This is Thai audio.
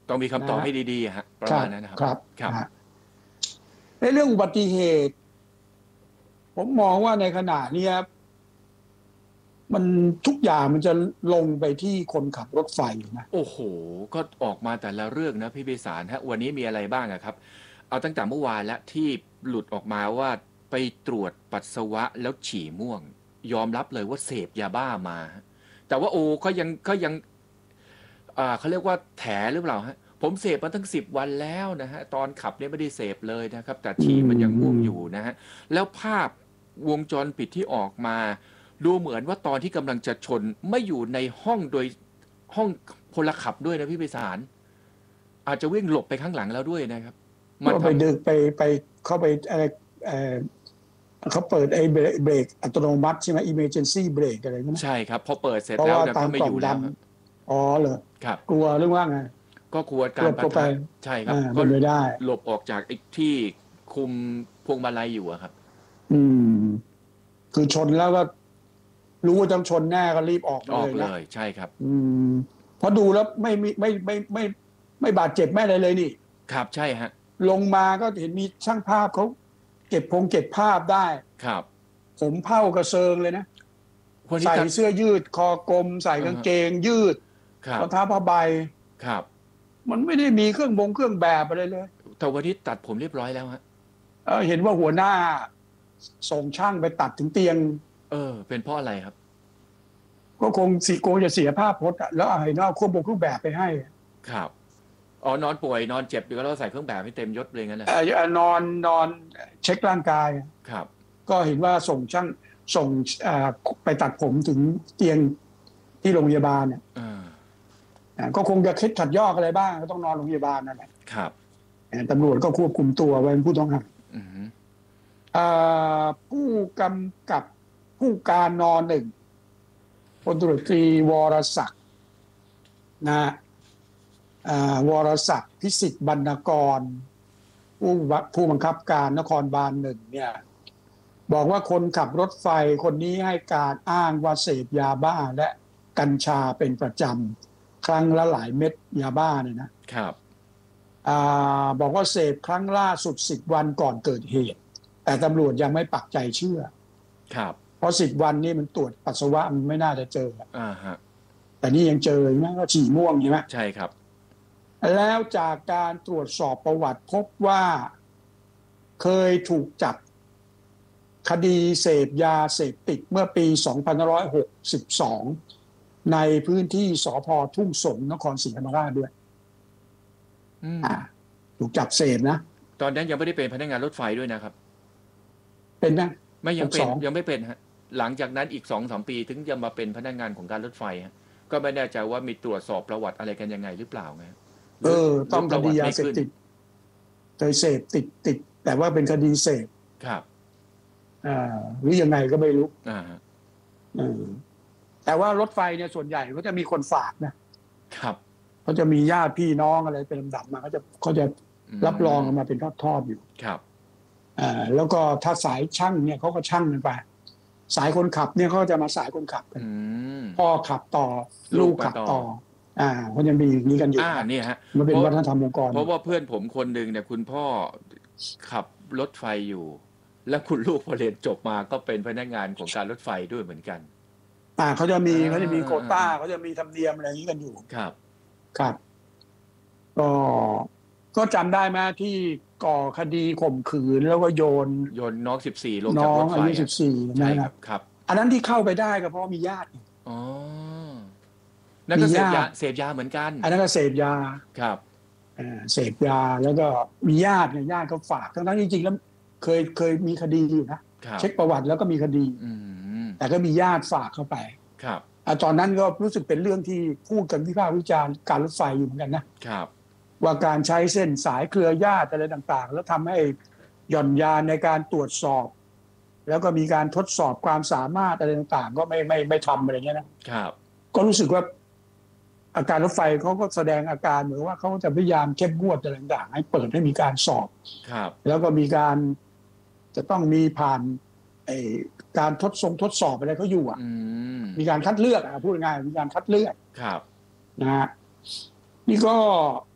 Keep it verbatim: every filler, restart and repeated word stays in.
ต้องมีคำตอบให้ดีๆฮะประมาณนั้นนะครับครับครับในเรื่องอุบัติเหตุผมมองว่าในขณะนี้มันทุกอย่างมันจะลงไปที่คนขับรถไฟนะโอ้โหก็ออกมาแต่ละเรื่องนะพี่พิสารฮะวันนี้มีอะไรบ้างอะครับเอาตั้งแต่เมื่อวานแล้วที่หลุดออกมาว่าไปตรวจปัสสาวะแล้วฉี่ม่วงยอมรับเลยว่าเสพยาบ้ามาแต่ว่าโอ้ก็ยังก็ยังอ่าเขาเรียกว่าแถหรือเปล่าฮะผมเสพมาตั้งสิบวันแล้วนะฮะตอนขับเนี่ยไม่ได้เสพเลยนะครับแต่อืฉี่มมันยังอืมม่วงอยู่นะฮะแล้วภาพวงจรปิดที่ออกมาดูเหมือนว่าตอนที่กำลังจะชนไม่อยู่ในห้องโดยห้องพลขับด้วยนะพี่ไพศาลอาจจะวิ่งหลบไปข้างหลังแล้วด้วยนะครับมันทก็ไปดึกไปไปเข้าไปอะไรเออเขาเปิดไอ้เบรกเบรกอัตโนมัติใช่ไหม emergency brake อะไรนั่ำนนะใช่ครับพอเปิดเสร็จเพราะว่าแล้วเนี่ยก็ตามกล่องดไม่อยู่แล้วครับำอ๋อเหรอครับกลัวหรือว่าไงก็กลัวกลัวตัวไปการปะทะใช่ครับอ่าก็เป็นไปได้หลบออกจากไอ้ที่คุมพวงมาลัยอยู่อะครับอืมคือชนแล้วก็รู้ว่าต้องชนแน่ก็รีบออกมาออกเลเลยนะยใช่ครับอืมเพราะดูแล้วไม่มีไม่ไม่ไม่ไม่บาดเจ็บไม่อะไรเลยนี่ครับใช่ฮะลงมาก็เห็นมีช่างภาพเขาเก็บพงเก็บภาพได้ครับผมเผ้ากระเซิงเลยนะ ใส่คนที่ตัดเสื้อยืดคอกลมใส่เออกางเกงยืดครับรองเท้าผ้าใบครับมันไม่ได้มีเครื่องบงเครื่องแบบอะไรเลยแต่วันนี้ตัดผมเรียบร้อยแล้วฮะเออเห็นว่าหัวหน้าส่งช่างไปตัดถึงเตียงเออเป็นเพราะอะไรครับก็คงสิโกจะเสียภาพพจน์อะแล้วไอ้นอกควบคุมเครื่องแบบไปให้ครับอ๋อนอนป่วยนอนเจ็บอยู่ก็เราใส่เครื่องแบบให้เต็มยศเลยงั้นนะเอ่อนอนนอนเช็คร่างกายครับก็เห็นว่าส่งช่างส่งอ่าไปตัดผมถึงเตียงที่โรงพยาบาลเนี่ยอ่าอ่าก็คงจะคิดขัดยอกอะไรบ้างก็ต้องนอนโรงพยาบาลนั่นแหละครับอ่าตำรวจก็ควบคุมตัวไว้เป็นผู้ต้องหาอืมอ่าผู้กำกับผู้การนหนึ่งพลตำรวจตรีวรศักดิ์นะอ่าวรศักดิ์พิสิทธิ์บรรณกรผู้บัผู้บังคับการนครบาลหนึ่งเนี่ยบอกว่าคนขับรถไฟคนนี้ให้การอ้างว่าเสพยาบ้าและกัญชาเป็นประจำครั้งละหลายเม็ดยาบ้าเนี่ยนะครับอ่าบอกว่าเสพครั้งล่าสุดสิบวันก่อนเกิดเหตุ แต่ตำรวจยังไม่ปักใจเชื่อครับเพราะสิบวันนี้มันตรวจปัสสาวะมันไม่น่าจะเจออ่าฮะแต่นี่ยังเจอใช่ไหมก็ฉี่ม่วงใช่ไหมใช่ครับแล้วจากการตรวจสอบประวัติพบว่าเคยถูกจับคดีเสพยาเสพติดเมื่อปีสองพันห้าร้อยหกสิบสองในพื้นที่สภทุ่งสงนครศรีธรรมราชด้วยอืมอ่าถูกจับเสพนะตอนนั้นยังไม่ได้เป็นพนักงานรถไฟด้วยนะครับเป็นนะไม่ยังเป็นหกสองยังไม่เป็นฮะหลังจากนั้นอีกสองสามปีถึงจะมาเป็นพนักงานของการรถไฟฮะก็ไม่แน่ใจว่ามีตรวจสอบประวัติอะไรกันยังไงหรือเปล่าไงหเอรืออหรืต้องคดีอประวัติไม่ขึ้นยาเสพติดเคยเสพติดติดแต่ว่าเป็นคดีเสพครับอ่าหรือยังไงก็ไม่รู้อ่าฮะเออแต่ว่ารถไฟเนี่ยส่วนใหญ่เขาจะมีคนฝากนะครับ เขาจะมีญาติพี่น้องอะไรเป็นลำดับมาเขาจะเขาจะรับรองออกมาเป็นทอดๆอยู่ครับอ่าแล้วก็ถ้าสายช่างเนี่ยเขาก็ช่างกันไปสายคนขับเนี่ยเขาจะมาสายคนขับกันอืมพ่อขับต่อลูลูกกมาต่อขับต่ออ่าเขาจะมีอย่างนี้กันอยู่อ่าเนี่ยฮะมันเพเป็นราะวัฒนธรรมองค์กรเพราะว่าเพื่อนผมคนหนึ่งเนี่ยคุณพ่อขับรถไฟอยู่แล้วคุณลูกพอเรียนจบมาก็เป็นพนักงานของการรถไฟด้วยเหมือนกันอ่าเขาจะมีอ่าเขาจะมีโควต้าอ่าเขาจะมีธรรมเนียมอะไรอย่างนี้กันอยู่ครับครับก็ก็จำได้ไหมที่ก่อคดีข่มขืนแล้วก็โยนโยนน้องสิบสี่ลงจากน้องรถไฟอายุสิอะบสี่ใช่นะครับครับอันนั้นที่เข้าไปได้ก็เพราะมีญาติอ๋อนั่นมีก็เสพยาญาติเสพยาเหมือนกันอันนั้นก็เสพยาครับอ่าเสพยาแล้วก็มีญาติเนี่ยญาติเขาฝากทั้งๆจริงๆแล้วเคยเคยมีคดีอยู่นะครับเช็คประวัติแล้วก็มีคดีอืมแต่ก็มีญาติฝากเข้าไปครับอ่าตอนนั้นก็รู้สึกเป็นเรื่องที่พูดกันวิพากษ์วิจารณ์การรถไฟอยู่เหมือนกันนะครับว่าการใช้เส้นสายเครือญาติอะไรต่างๆแล้วทำให้หย่อนยานในการตรวจสอบ แล้วก็มีการทดสอบความสามารถอะไรต่างๆก็ไม่ไม่ไม่ทำอะไรเงี้ยนะครับก็รู้สึกว่าอาการรถไฟเขาก็แสดงอาการเหมือนว่าเขาจะพยายามเข้มงวดอะไรต่างๆให้เปิดให้มีการสอบครับแล้วก็มีการจะต้องมีผ่านไอ้การทดสอบทดสอบอะไรเขาอยู่อ่ะอืมมีการคัดเลือกอ่ะพูดง่ายๆมีการคัดเลือกครับนะฮะนี่ก็